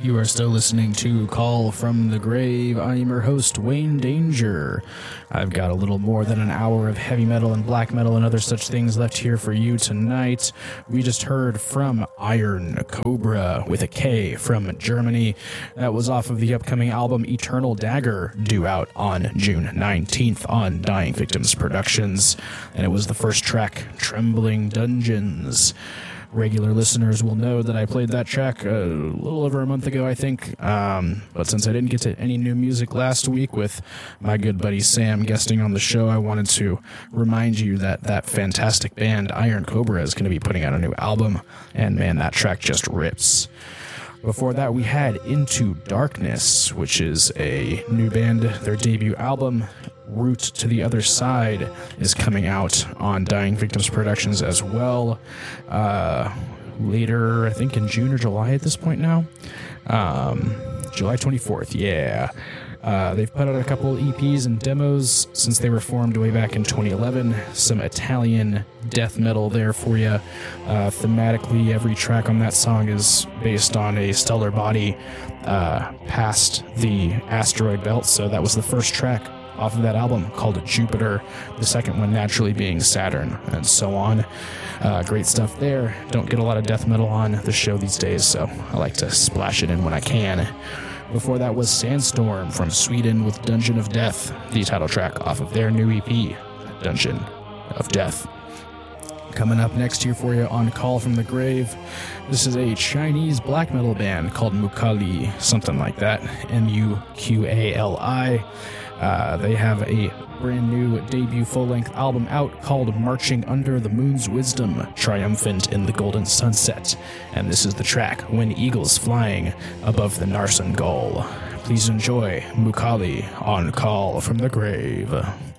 You are still listening to Call from the Grave. I am your host, Wayne Danger. I've got a little more than an hour of heavy metal and black metal and other such things left here for you tonight. We just heard from Iron Cobra with a K from Germany. That was off of the upcoming album Eternal Dagger, due out on June 19th on Dying Victims Productions. And it was the first track, Trembling Dungeons. Regular listeners will know that I played that track a little over a month ago, I think. But since I didn't get to any new music last week with my good buddy Sam guesting on the show, I wanted to remind you that that fantastic band, Iron Cobra, is going to be putting out a new album. And man, that track just rips. Before that, we had Into Darkness, which is a new band. Their debut album, Route to the Other Side, is coming out on Dying Victims Productions as well. Later, I think in June or July at this point now. July 24th, yeah. They've put out a couple EPs and demos since they were formed way back in 2011. Some Italian death metal there for you. Thematically, every track on that song is based on a stellar body past the asteroid belt. So that was the first track off of that album, called Jupiter, the second one naturally being Saturn, and so on. Great stuff there. Don't get a lot of death metal on the show these days, so I like to splash it in when I can. Before that was Sandstorm from Sweden with Dungeon of Death, the title track off of their new EP, Dungeon of Death. Coming up next here for you on Call from the Grave, this is a Chinese black metal band called Muqali, something like that, Muqali. They have a brand new debut full-length album out called Marching Under the Moon's Wisdom, Triumphant in the Golden Sunset. And this is the track, When Eagles Flying Above the Narsen Gull. Please enjoy Muqali on Call from the Grave.